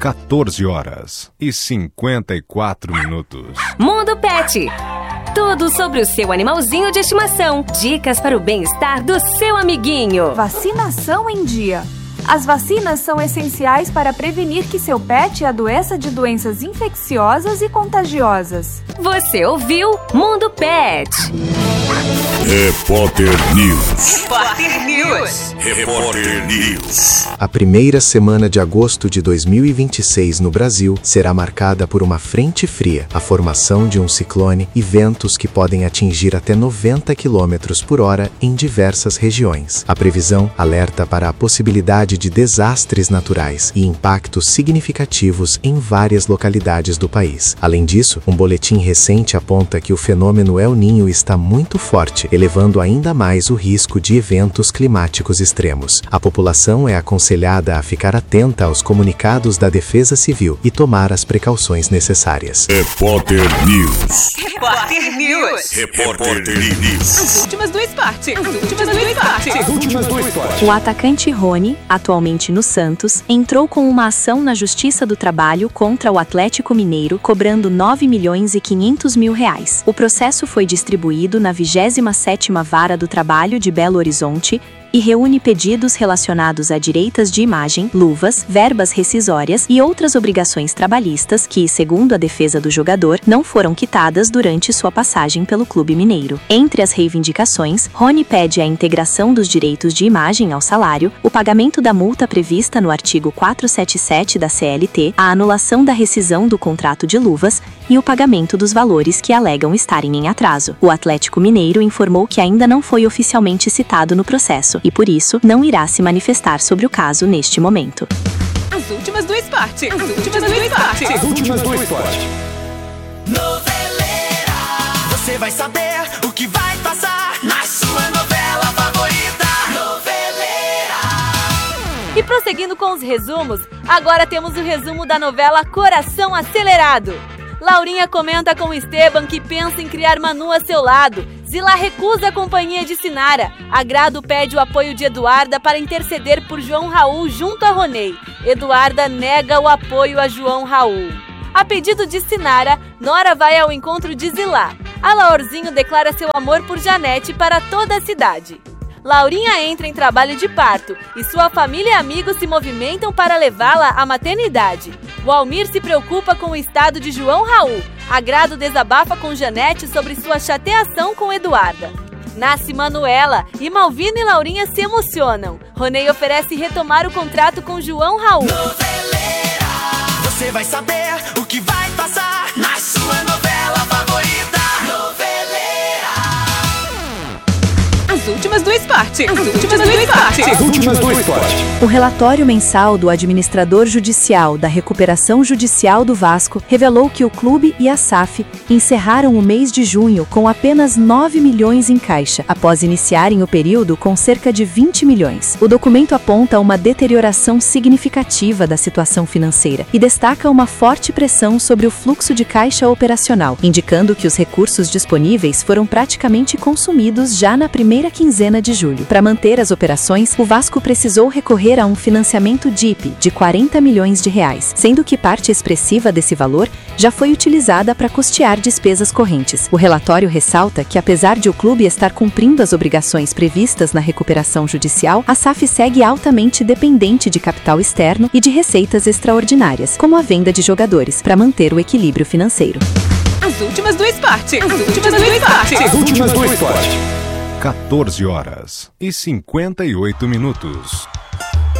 14h54. Mundo Pet. Tudo sobre o seu animalzinho de estimação. Dicas para o bem-estar do seu amiguinho. Vacinação em dia. As vacinas são essenciais para prevenir que seu pet adoeça de doenças infecciosas e contagiosas. Você ouviu Mundo Pet. Repórter News. Repórter News. Repórter News. A primeira semana de agosto de 2026 no Brasil será marcada por uma frente fria, a formação de um ciclone e ventos que podem atingir até 90 km por hora em diversas regiões. A previsão alerta para a possibilidade de desastres naturais e impactos significativos em várias localidades do país. Além disso, um boletim recente aponta que o fenômeno El Niño está muito forte, elevando ainda mais o risco de eventos climáticos extremos. A população é aconselhada a ficar atenta aos comunicados da Defesa Civil e tomar as precauções necessárias. Repórter News. Repórter News. Repórter News. As últimas do esporte. As últimas do esporte. O atacante Rony, atualmente no Santos, entrou com uma ação na Justiça do Trabalho contra o Atlético Mineiro, cobrando R$9.500.000. O processo foi distribuído na 27ª Vara do Trabalho de Belo Horizonte e reúne pedidos relacionados a direitos de imagem, luvas, verbas rescisórias e outras obrigações trabalhistas que, segundo a defesa do jogador, não foram quitadas durante sua passagem pelo clube mineiro. Entre as reivindicações, Rony pede a integração dos direitos de imagem ao salário, o pagamento da multa prevista no artigo 477 da CLT, a anulação da rescisão do contrato de luvas e o pagamento dos valores que alegam estarem em atraso. O Atlético Mineiro informou que ainda não foi oficialmente citado no processo e, por isso, não irá se manifestar sobre o caso neste momento. As últimas do esporte. As últimas do esporte. Noveleira. Você vai saber o que vai passar na sua novela favorita. Noveleira. E prosseguindo com os resumos, agora temos o resumo da novela Coração Acelerado. Laurinha comenta com Esteban que pensa em criar Manu a seu lado. Zila recusa a companhia de Sinara. Agrado pede o apoio de Eduarda para interceder por João Raul junto a Ronei. Eduarda nega o apoio a João Raul. A pedido de Sinara, Nora vai ao encontro de Zila. A Laorzinho declara seu amor por Janete para toda a cidade. Laurinha entra em trabalho de parto e sua família e amigos se movimentam para levá-la à maternidade. O Almir se preocupa com o estado de João Raul. Agrado desabafa com Janete sobre sua chateação com Eduarda. Nasce Manuela e Malvina e Laurinha se emocionam. Ronei oferece retomar o contrato com João Raul. Noveleira. Você vai saber o que vai passar na sua novela favorita. Noveleira. As últimas do esporte. As últimas do esporte. O relatório mensal do administrador judicial da recuperação judicial do Vasco revelou que o clube e a SAF encerraram o mês de junho com apenas 9 milhões em caixa, após iniciarem o período com cerca de 20 milhões. O documento aponta uma deterioração significativa da situação financeira e destaca uma forte pressão sobre o fluxo de caixa operacional, indicando que os recursos disponíveis foram praticamente consumidos já na primeira quinzena de julho. Para manter as operações, o Vasco precisou recorrer a um financiamento DIP de R$40 milhões, sendo que parte expressiva desse valor já foi utilizada para custear despesas correntes. O relatório ressalta que, apesar de o clube estar cumprindo as obrigações previstas na recuperação judicial, a SAF segue altamente dependente de capital externo e de receitas extraordinárias, como a venda de jogadores, para manter o equilíbrio financeiro. As últimas do esporte. 14h58.